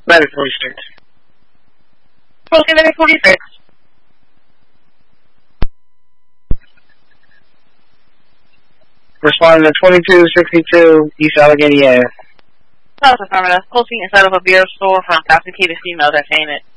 Letter 46. Posting letter 46. Responding to 2262 East Allegheny Ave. That was affirmative. Posting inside of a beer store for intoxicated females at Entertainment.